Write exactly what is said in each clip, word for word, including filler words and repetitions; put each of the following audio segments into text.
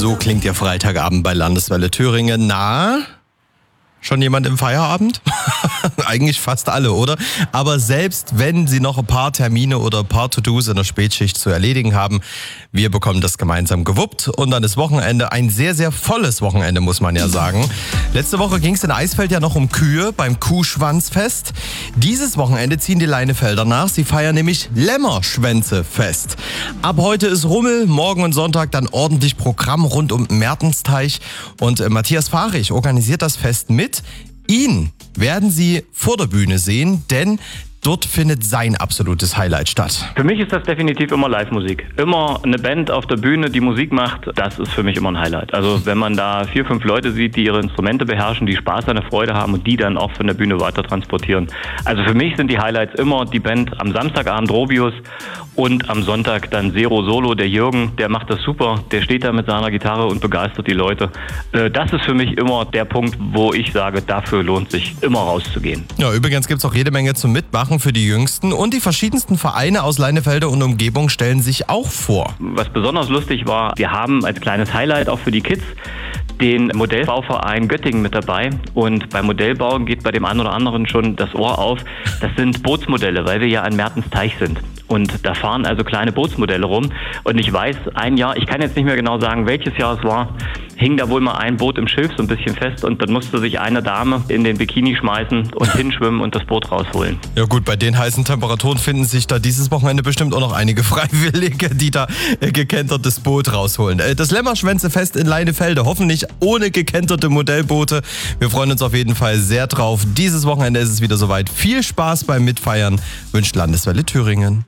So klingt Ihr Freitagabend bei Landeswelle Thüringen. Na, schon jemand im Feierabend? Eigentlich fast alle, oder? Aber selbst wenn Sie noch ein paar Termine oder ein paar To-Dos in der Spätschicht zu erledigen haben, wir bekommen das gemeinsam gewuppt. Und dann ist Wochenende, ein sehr, sehr volles Wochenende, muss man ja sagen. Letzte Woche ging es in Eisfeld ja noch um Kühe beim Kuhschwanzfest. Dieses Wochenende ziehen die Leinefelder nach. Sie feiern nämlich Lämmerschwänzefest. Ab heute ist Rummel, morgen und Sonntag dann ordentlich Programm rund um Mertensteich. Und äh, Matthias Fahrich organisiert das Fest mit. Ihn werden Sie vor der Bühne sehen, denn dort findet sein absolutes Highlight statt. Für mich ist das definitiv immer Live-Musik. Immer eine Band auf der Bühne, die Musik macht, das ist für mich immer ein Highlight. Also wenn man da vier, fünf Leute sieht, die ihre Instrumente beherrschen, die Spaß an der Freude haben und die dann auch von der Bühne weiter transportieren. Also für mich sind die Highlights immer die Band am Samstagabend Robius und am Sonntag dann Zero Solo, der Jürgen, der macht das super. Der steht da mit seiner Gitarre und begeistert die Leute. Das ist für mich immer der Punkt, wo ich sage, dafür lohnt sich immer rauszugehen. Ja, übrigens gibt es auch jede Menge zum Mitmachen für die Jüngsten und die verschiedensten Vereine aus Leinefelde und Umgebung stellen sich auch vor. Was besonders lustig war, wir haben als kleines Highlight auch für die Kids den Modellbauverein Göttingen mit dabei und beim Modellbauen geht bei dem einen oder anderen schon das Ohr auf. Das sind Bootsmodelle, weil wir ja an Mertensteich sind. Und da fahren also kleine Bootsmodelle rum. Und ich weiß, ein Jahr, ich kann jetzt nicht mehr genau sagen, welches Jahr es war, hing da wohl mal ein Boot im Schilf so ein bisschen fest und dann musste sich eine Dame in den Bikini schmeißen und hinschwimmen und das Boot rausholen. Ja gut, bei den heißen Temperaturen finden sich da dieses Wochenende bestimmt auch noch einige Freiwillige, die da äh, gekentertes Boot rausholen. Äh, das Lämmerschwänzefest in Leinefelde, hoffentlich ohne gekenterte Modellboote. Wir freuen uns auf jeden Fall sehr drauf. Dieses Wochenende ist es wieder soweit. Viel Spaß beim Mitfeiern, wünscht Landeswelle Thüringen.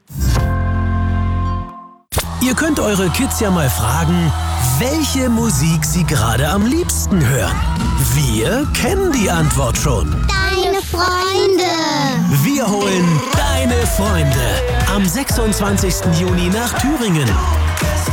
Ihr könnt eure Kids ja mal fragen, welche Musik sie gerade am liebsten hören. Wir kennen die Antwort schon. Deine Freunde. Wir holen deine Freunde am sechsundzwanzigsten Juni nach Thüringen.